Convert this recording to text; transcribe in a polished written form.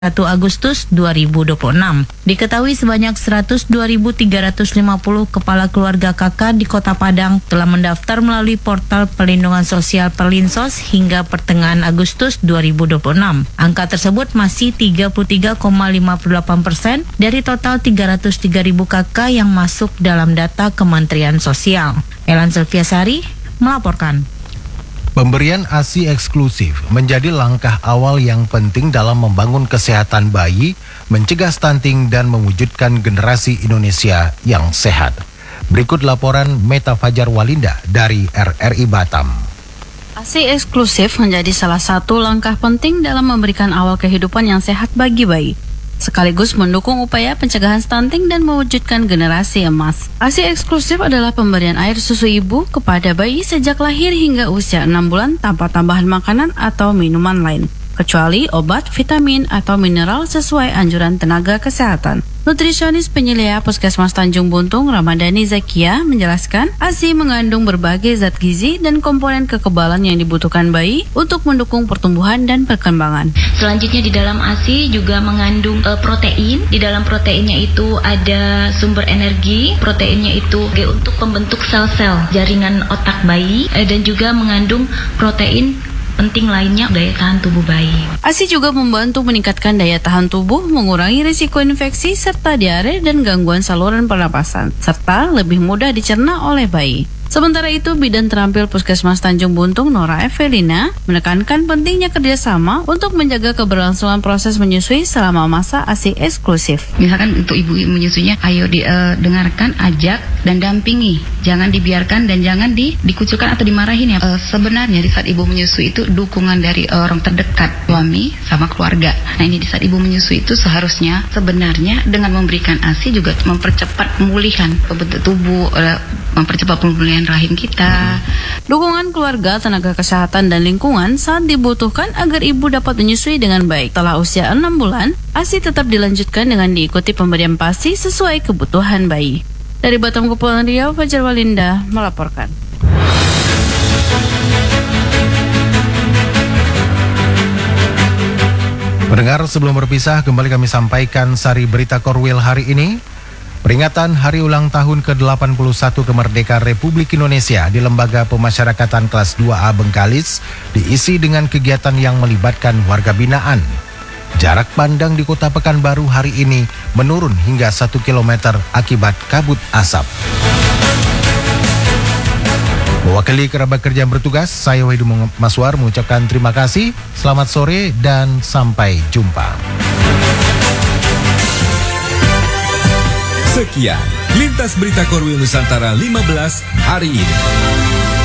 1 Agustus 2026. Diketahui sebanyak 102.350 kepala keluarga KK di Kota Padang telah mendaftar melalui portal Perlindungan Sosial Perlinsos hingga pertengahan Agustus 2026. Angka tersebut masih 33,58% dari total 303.000 KK yang masuk dalam data Kementerian Sosial. Elan Selviasari melaporkan. Pemberian ASI eksklusif menjadi langkah awal yang penting dalam membangun kesehatan bayi, mencegah stunting dan mewujudkan generasi Indonesia yang sehat. Berikut laporan Meta Fajar Walinda dari RRI Batam. ASI eksklusif menjadi salah satu langkah penting dalam memberikan awal kehidupan yang sehat bagi bayi, sekaligus mendukung upaya pencegahan stunting dan mewujudkan generasi emas. ASI eksklusif adalah pemberian air susu ibu kepada bayi sejak lahir hingga usia 6 bulan tanpa tambahan makanan atau minuman lain, kecuali obat, vitamin, atau mineral sesuai anjuran tenaga kesehatan. Nutrisionis penyelia Puskesmas Tanjung Buntung, Ramadhani Zakia, menjelaskan ASI mengandung berbagai zat gizi dan komponen kekebalan yang dibutuhkan bayi untuk mendukung pertumbuhan dan perkembangan. Selanjutnya di dalam ASI juga mengandung protein. Di dalam proteinnya itu ada sumber energi. Proteinnya itu untuk pembentuk sel-sel jaringan otak bayi dan juga mengandung protein penting lainnya daya tahan tubuh bayi. ASI juga membantu meningkatkan daya tahan tubuh, mengurangi risiko infeksi serta diare dan gangguan saluran pernapasan, serta lebih mudah dicerna oleh bayi. Sementara itu, Bidan Terampil Puskesmas Tanjung Buntung, Nora Evelina, menekankan pentingnya kerjasama untuk menjaga keberlangsungan proses menyusui selama masa ASI eksklusif. Misalkan untuk ibu menyusunya, ayo dengarkan, ajak, dan dampingi. Jangan dibiarkan dan jangan dikucilkan atau dimarahin ya. Sebenarnya di saat ibu menyusui itu dukungan dari orang terdekat, suami sama keluarga. Nah ini di saat ibu menyusui itu seharusnya sebenarnya dengan memberikan ASI juga mempercepat pemulihan bentuk tubuh, mempercepat pemulihan rahim kita. Dukungan keluarga, tenaga kesehatan, dan lingkungan saat dibutuhkan agar ibu dapat menyusui dengan baik. Setelah usia 6 bulan, ASI tetap dilanjutkan dengan diikuti pemberian PASI sesuai kebutuhan bayi. Dari Batam Kepulauan Riau, Fajar Walinda melaporkan. Pendengar, sebelum berpisah, kembali kami sampaikan sari berita Korwil hari ini. Peringatan Hari Ulang Tahun ke-81 Kemerdekaan Republik Indonesia di Lembaga Pemasyarakatan Kelas 2A Bengkalis diisi dengan kegiatan yang melibatkan warga binaan. Jarak pandang di Kota Pekanbaru hari ini menurun hingga 1 km akibat kabut asap. Mewakili kerabat kerja yang bertugas, saya Wahidu Maswar mengucapkan terima kasih, selamat sore, dan sampai jumpa. Sekian Lintas Berita Korwil Nusantara 15 hari ini.